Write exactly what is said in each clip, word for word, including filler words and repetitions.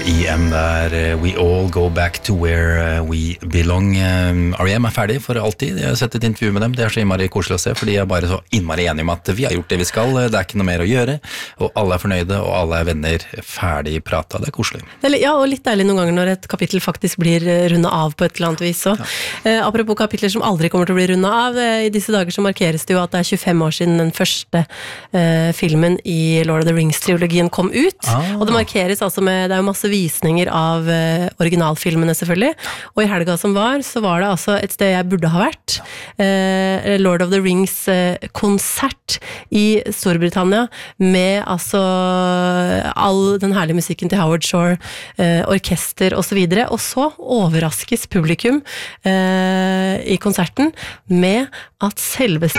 R E M der, We All Go Back to Where We Belong. R E M er ferdig for alltid. Jeg har sett et intervju med dem. Det er så innmari koselig å se, for de er bare så innmari enige om at vi har gjort det vi skal, det er ikke noe mer å gjøre, og alle er fornøyde, og alle er venner, ferdig prata. Det er koselig. Ja, og litt deilig noen ganger når et kapittel faktisk blir rundet av på et eller annet vis. Så. Ja. Eh, apropos kapitler som aldri kommer til å bli rundet av, eh, i disse dager så markeres det jo at det er tjuefem år siden den første eh, filmen i Lord of the Rings-trilogien kom ut, ah. og det markeres altså med, det er jo masse visninger av uh, originalfilmene selvfølgelig, og i helga som var, så var det altså et sted jeg burde ha vært, uh, Lord of the Rings uh, konsert i Storbritannia, med altså all den herlige musikken til Howard Shore, uh, orkester og så videre, og så overraskes publikum uh, i konserten med at selveste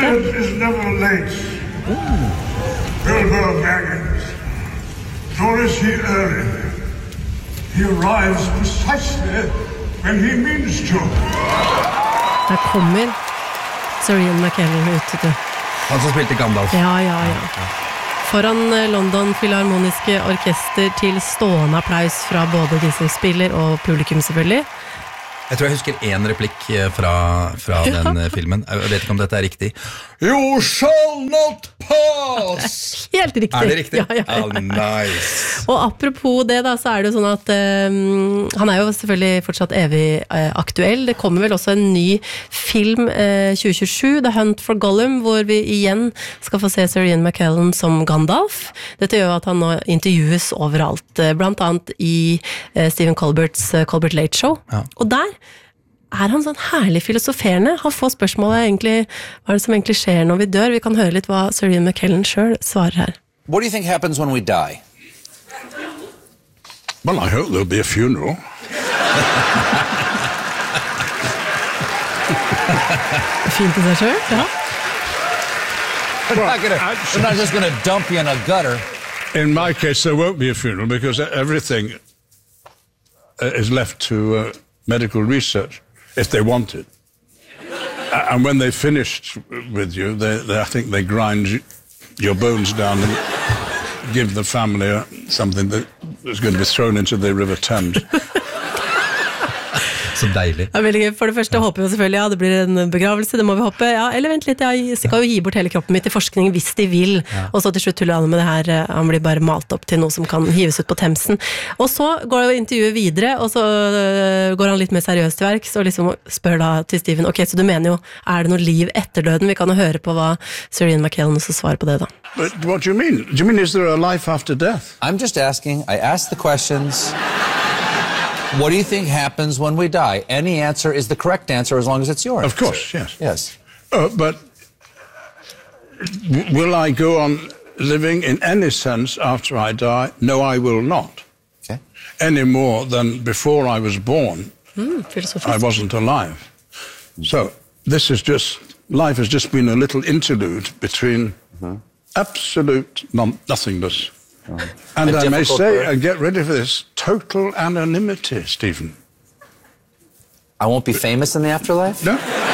Bilbo Baggins, nor is he early. He arrives precisely when he means to. Der kommer Sir Ian McKellen ut, vet du. Han som spilte Gandalf. Ja, ja, ja. Foran London Filharmoniske Orkester til stående applaus fra både de som spiller og publikum selvfølgelig. Jeg tror jeg husker en replikk fra, fra ja. den filmen. Jeg vet ikke om dette er riktig. You shall not pass! Helt riktig. Er det riktig? Ja, ja, ja. Oh, nice. Og apropos det da, så er det jo sånn at um, han er jo selvfølgelig fortsatt evig uh, aktuell. Det kommer vel også en ny film uh, tjue tjuesju, The Hunt for Gollum, hvor vi igjen skal få se Sir Ian McKellen som Gandalf. Dette gjør at han nå intervjues overalt, uh, blant annet i uh, Stephen Colberts uh, Colbert Late Show. Ja. Og der er han sånn herlig filosoferende. Han får spørsmålet egentlig, hva er det som egentlig skjer når vi dør? Vi kan høre litt hva Sir Ian McKellen selv svarer her. What do you think happens when we die? Well, I hope there'll be a funeral. Fint i seg selv, ja. We're not, gonna, we're not just going to dump you in a gutter. In my case, there won't be a funeral because everything is left to uh, medical research. If they want it. And when they finished with you, they, they, I think they grind your bones down and give the family something that is going to be thrown into the River Thames. Så deilig. Ja, veldig gøy. For det første håper vi selvfølgelig, ja, det blir en begravelse, det må vi håpe. Ja, eller vent litt, jeg skal jo gi bort hele kroppen mitt til forskning hvis de vil. Ja. Og så til slutt tuller han med det her, han blir bare malt opp til noe som kan hives ut på Themsen. Og så går jo intervjuet videre, og så går han litt mer seriøst til verks, og liksom spør da til Stephen, ok, så du mener jo, er det noe liv etter døden? Vi kan jo høre på hva Sir Ian McKellen også svarer på det da. But what do you mean? Do you mean is there a life after death? I'm just asking, I asked the questions... What do you think happens when we die? Any answer is the correct answer as long as it's yours. Of course, yes. Yes. Uh, but w- will I go on living in any sense after I die? No, I will not. Okay. Any more than before I was born, mm, I wasn't alive. So this is just, life has just been a little interlude between mm-hmm. absolute non- nothingness. Oh. And I may say, and get ready for this, total anonymity, Stephen. I won't be famous in the afterlife? No.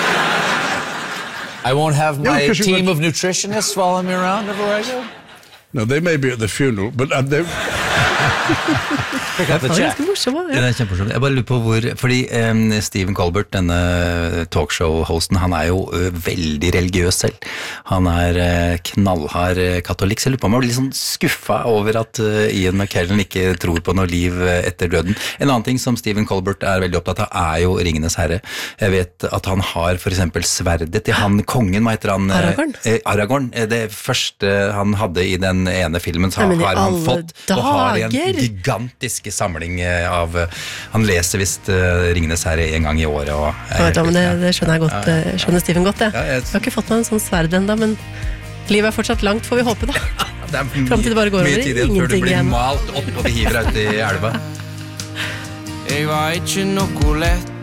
I won't have my no, team would... of nutritionists following me around everywhere I go? No, they may be at the funeral, but uh, they... Pick up the check. Det er kjempemorsomt. Jeg bare lurer på hvor, fordi um, Stephen Colbert, denne talkshow-hosten, han er jo uh, veldig religiøs selv. Han er uh, knallhard uh, katolikk, så jeg lurer på om jeg blir litt sånn skuffa over at uh, Ian McKellen ikke tror på noe liv uh, etter døden. En annen ting som Stephen Colbert er veldig opptatt av er jo Ringenes herre. Jeg vet at han har for eksempel sverdet til han kongen, hva heter han? Aragorn. Uh, Aragorn, det første han hadde i den ene filmen, så Nei, har han fått, dager. og har en gigantisk samling av, han leser vist uh, Ringenes herre en gang i året. Og jeg vet, men det, det skjønner jeg godt, ja. skjønner Steven godt, jeg. Ja, jeg. jeg har ikke fått meg en sånn sverd enda, men livet er fortsatt langt, får vi håpe da. Det er mye, det bare går mye over, tid igjen før du blir igjen. Malt opp og vi hiver ut i elva. Jeg var ikke noe lett